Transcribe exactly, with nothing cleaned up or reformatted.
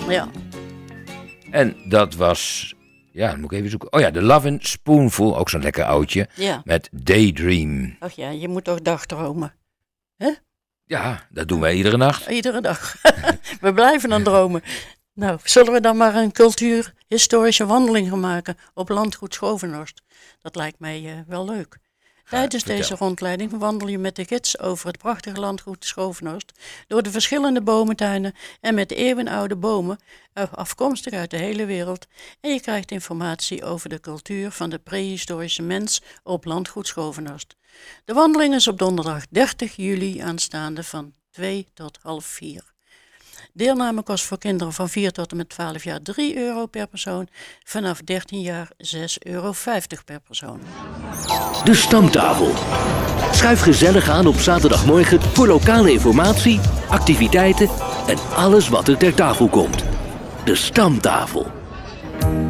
Ja. En dat was... Ja, dan moet ik even zoeken. Oh ja, de Lovin' Spoonful, ook zo'n lekker oudje. Ja. Met Daydream. Ach ja, je moet toch dagdromen. Hè? Ja, dat doen wij iedere nacht. Iedere dag. We blijven aan dromen. Nou, zullen we dan maar een cultuurhistorische wandeling gaan maken op landgoed Schovenhorst? Dat lijkt mij uh, wel leuk. Tijdens vertel. deze rondleiding wandel je met de gids over het prachtige landgoed Schovenhorst, door de verschillende bomentuinen en met eeuwenoude bomen, afkomstig uit de hele wereld. En je krijgt informatie over de cultuur van de prehistorische mens op landgoed Schovenhorst. De wandeling is op donderdag dertig juli aanstaande van twee tot half vier. Deelname kost voor kinderen van vier tot en met twaalf jaar drie euro per persoon. Vanaf dertien jaar zes euro vijftig per persoon. De Stamtafel. Schuif gezellig aan op zaterdagmorgen voor lokale informatie, activiteiten en alles wat er ter tafel komt. De Stamtafel.